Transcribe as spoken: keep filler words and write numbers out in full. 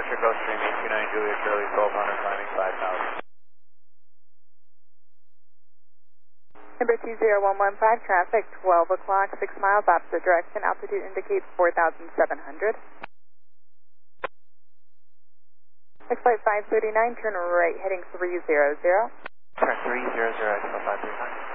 departure, Gulfstream eight two nine Juliet Charlie twelve hundred, climbing five thousand. Number two zero one one five, traffic, twelve o'clock, six miles, opposite direction, altitude indicates four thousand seven hundred. Next flight five thirty-nine, turn right, heading three zero zero. Turn three zero zero, X L five three nine.